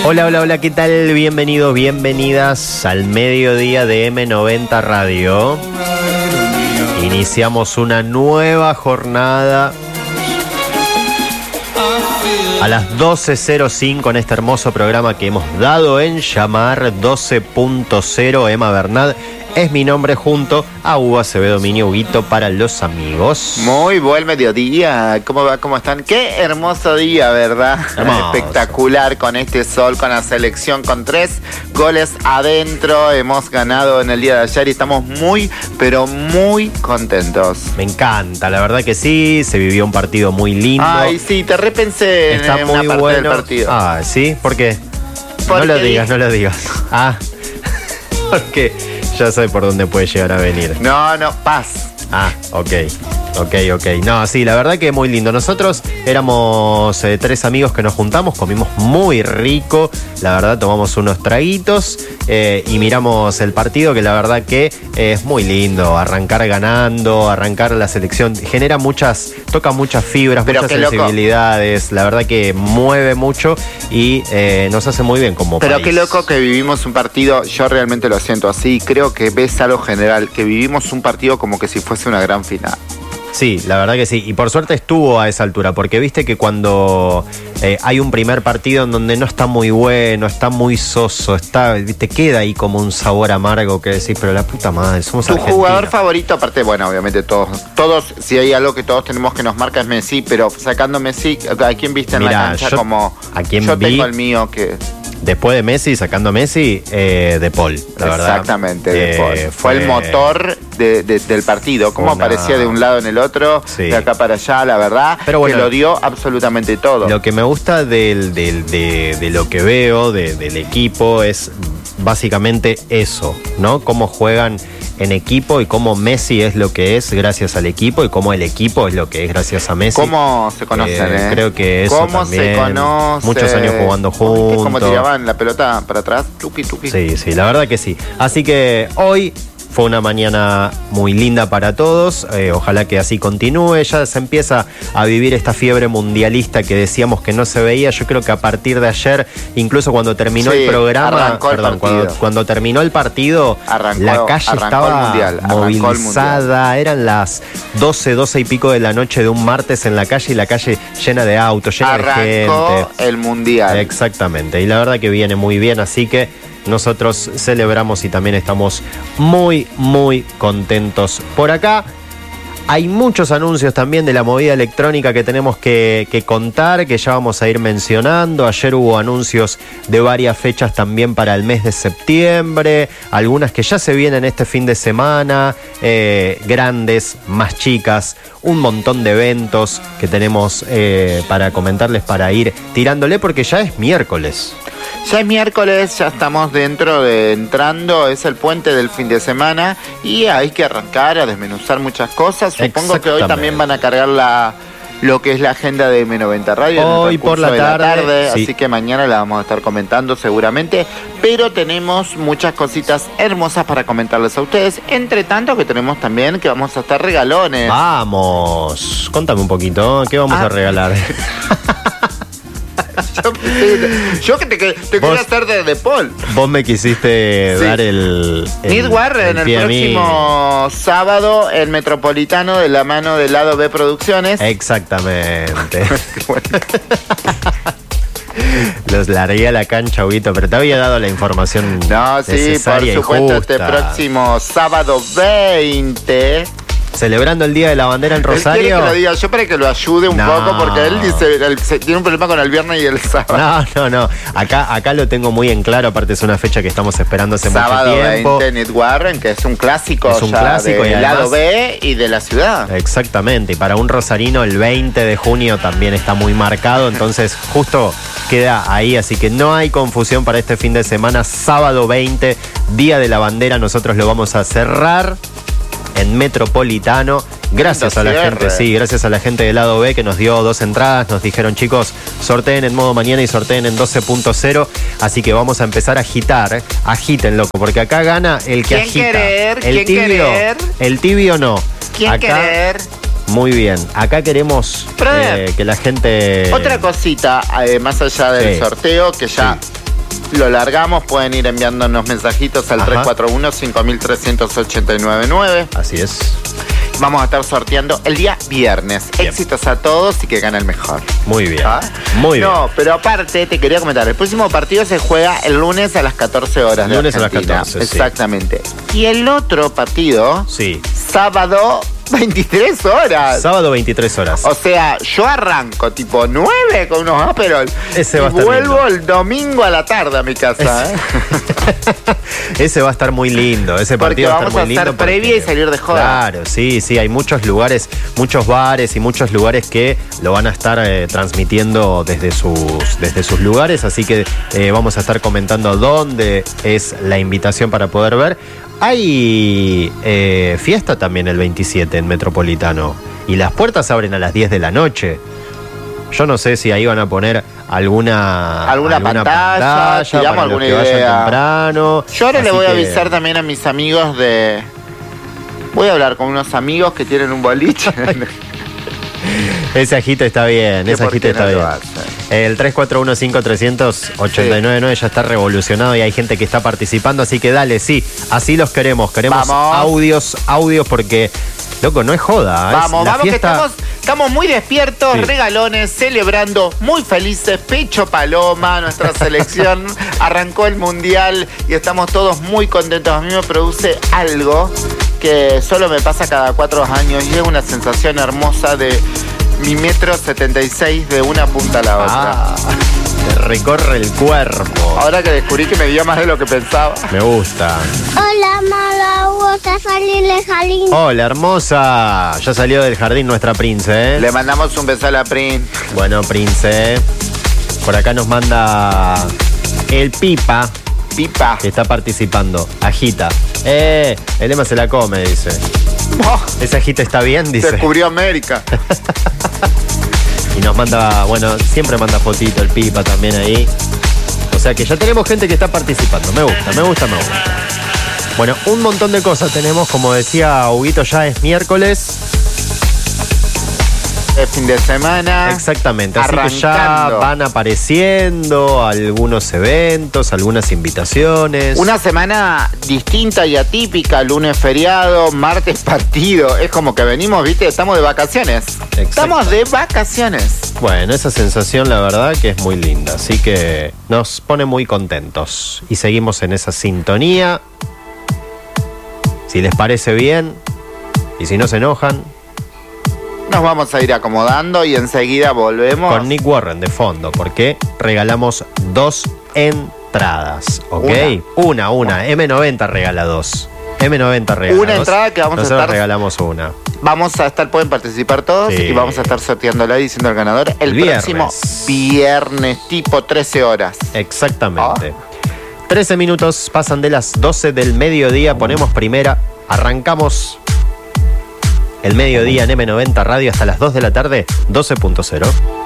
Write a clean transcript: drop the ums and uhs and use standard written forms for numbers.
Hola, hola, hola, ¿qué tal? Bienvenidos, bienvenidas al mediodía de M90 Radio. Iniciamos una nueva jornada a las 12:05 en este hermoso programa que hemos dado en llamar 12.0. Emma Bernat es mi nombre, junto a Hugo Acevedo, Mini Huguito para los amigos. Muy buen mediodía. ¿Cómo va? ¿Cómo están? Qué hermoso día, ¿verdad? Hermoso. Espectacular, con este sol, con la selección, con 3 goles adentro. Hemos ganado en el día de ayer y estamos muy, pero muy contentos. Me encanta, la verdad que sí. Se vivió un partido muy lindo. Ay, sí, te repensé Está en muy una parte bueno del partido. Ah, ¿sí? ¿Por qué? Porque No lo digas, no lo digas. Ah, porque ya sé por dónde puede llegar a venir. No, paz. Ah, ok. No, sí, la verdad que muy lindo. Nosotros éramos 3 amigos que nos juntamos, comimos muy rico, la verdad tomamos unos traguitos y miramos el partido, que la verdad que es muy lindo. Arrancar ganando, arrancar la selección, toca muchas fibras, Pero muchas qué loco. sensibilidades, la verdad que mueve mucho y nos hace muy bien como Pero país. qué loco que vivimos un partido, yo realmente lo siento así, creo que ves algo general, que vivimos un partido como que si fuese una gran final. Sí, la verdad que sí. Y por suerte estuvo a esa altura, porque viste que cuando hay un primer partido en donde no está muy bueno, está muy soso, te queda ahí como un sabor amargo que decís, pero la puta madre, somos Tu Argentina. jugador favorito, aparte, bueno, obviamente todos, si hay algo que todos tenemos que nos marca es Messi, pero sacando Messi, ¿a quién viste en Mirá, la cancha? ¿a quién yo vi? tengo el mío que... Después de Messi, sacando a Messi, De Paul, la verdad. Exactamente, De Paul. Fue el motor del partido, cómo aparecía de un lado en el otro, Sí. de acá para allá, la verdad, Pero bueno, que lo dio absolutamente todo. Lo que me gusta de lo que veo del equipo es básicamente eso, ¿no? Cómo juegan en equipo y cómo Messi es lo que es gracias al equipo y cómo el equipo es lo que es gracias a Messi. ¿Cómo se conocen, Creo que eso ¿Cómo también. se conocen? Muchos años jugando juntos. ¿Cómo tiraban la pelota para atrás? Tuki. Sí, la verdad que sí. Así que hoy fue una mañana muy linda para todos. Ojalá que así continúe. Ya se empieza a vivir esta fiebre mundialista que decíamos que no se veía. Yo creo que a partir de ayer, incluso cuando terminó el programa, cuando terminó el partido, la calle estaba movilizada. Eran las 12 y pico de la noche de un martes en la calle y la calle llena de autos, llena de gente. Arrancó el mundial. Exactamente. Y la verdad que viene muy bien. Así que nosotros celebramos y también estamos muy, muy contentos por acá. Hay muchos anuncios también de la movida electrónica que tenemos que contar, que ya vamos a ir mencionando. Ayer hubo anuncios de varias fechas también para el mes de septiembre, algunas que ya se vienen este fin de semana, grandes, más chicas, un montón de eventos que tenemos para comentarles, para ir tirándole, porque ya es miércoles. Ya es miércoles, ya estamos entrando, es el puente del fin de semana y hay que arrancar a desmenuzar muchas cosas. Supongo que hoy también van a cargar lo que es la agenda de M90 Radio. Hoy por la tarde, sí. Así que mañana la vamos a estar comentando seguramente, pero tenemos muchas cositas hermosas para comentarles a ustedes. Entre tanto que tenemos también que vamos a estar regalones. Vamos, contame un poquito, ¿qué vamos a regalar? Yo que te quería hacer de Paul. Vos me quisiste dar el Warren el próximo sábado, el Metropolitano, de la mano del Lado B Producciones. Exactamente. Los largué a la cancha, Huguito, pero te había dado la información necesaria, por supuesto, y justa. Este próximo sábado 20... Celebrando el Día de la Bandera en Rosario. Él quiere que lo diga yo para que lo ayude un poco, porque él dice, tiene un problema con el viernes y el sábado. No. Acá lo tengo muy en claro. Aparte es una fecha que estamos esperando hace sábado mucho tiempo. 20, Ned Warren, que es un clásico, y del lado B y de la ciudad. Exactamente. Y para un rosarino el 20 de junio también está muy marcado. Entonces justo queda ahí. Así que no hay confusión para este fin de semana. Sábado 20, Día de la Bandera. Nosotros lo vamos a cerrar en Metropolitano. Gracias a la gente, gracias a la gente del lado B que nos dio 2 entradas. Nos dijeron, chicos, sorteen en modo mañana y sorteen en 12.0. Así que vamos a empezar a agitar. Agiten, loco, porque acá gana el que agita. El tibio no. ¿Quién querer? Muy bien, acá queremos que la gente... Otra cosita, más allá del sorteo, que ya lo largamos. Pueden ir enviándonos mensajitos al 341-5389-9. Así es. Vamos a estar sorteando el día viernes. Bien. Éxitos a todos y que gane el mejor. Muy bien. ¿Ah? Muy bien. No, pero aparte te quería comentar, el próximo partido se juega el lunes a las 14 horas. El lunes a las 14, exactamente. Sí. Y el otro partido, sí, sábado 23 horas. Sábado 23 horas. O sea, yo arranco tipo 9 con unos Aperol. Ese va a estar vuelvo lindo. El domingo a la tarde a mi casa. Ese va a estar muy lindo. Ese partido va a estar muy lindo. Vamos a hacer previa y salir de joda. Claro, sí. Hay muchos lugares, muchos bares y muchos lugares que lo van a estar transmitiendo desde sus lugares. Así que vamos a estar comentando dónde es la invitación para poder ver. Hay fiesta también el 27 en Metropolitano y las puertas abren a las 10 de la noche. Yo no sé si ahí van a poner alguna pantalla tiramos para alguna los que idea. vayan temprano. Yo ahora le voy a avisar también a mis amigos voy a hablar con unos amigos que tienen un boliche. Ese agite está bien, ese agite está bien. El 341-5389 ya está revolucionado y hay gente que está participando, así que dale, sí, así los queremos. Queremos audios porque, loco, no es joda. Vamos, fiesta... que estamos muy despiertos, sí. Regalones, celebrando, muy felices, pecho paloma, nuestra selección arrancó el mundial y estamos todos muy contentos. A mí me produce algo que solo me pasa cada 4 años y es una sensación hermosa de mi 1,76 m de una punta a la otra. Te recorre el cuerpo. Ahora que descubrí que me dio más de lo que pensaba. Me gusta. Hola, Malau, ya salí del jardín. Hola, hermosa. Ya salió del jardín nuestra Prince, ¿eh? Le mandamos un beso a la Prince. Bueno, Prince. Por acá nos manda el Pipa, que está participando. Agita. El Emma se la come, dice. Ese agita está bien, dice. Descubrió América. Y nos manda, bueno, siempre manda fotito el Pipa también ahí. O sea que ya tenemos gente que está participando. Me gusta. Bueno, un montón de cosas tenemos. Como decía Huguito, ya es miércoles. El fin de semana. Exactamente, así que ya van apareciendo algunos eventos, algunas invitaciones. Una semana distinta y atípica, lunes feriado, martes partido. Es como que venimos, ¿viste? Estamos de vacaciones. Estamos de vacaciones. Bueno, esa sensación la verdad que es muy linda, así que nos pone muy contentos. Y seguimos en esa sintonía. Si les parece bien y si no se enojan, nos vamos a ir acomodando y enseguida volvemos. Con Nick Warren de fondo, porque regalamos 2 entradas, ¿ok? Una. M90 regala 2. M90 regala una 2. Entrada que vamos Nosotros a estar... regalamos una. Vamos a estar, pueden participar todos, sí. Y vamos a estar sorteándola y diciendo el ganador el próximo viernes, tipo 13 horas. Exactamente. 13 minutos pasan de las 12 del mediodía, ponemos primera, arrancamos... El mediodía en M90 Radio hasta las 2 de la tarde, 12.0.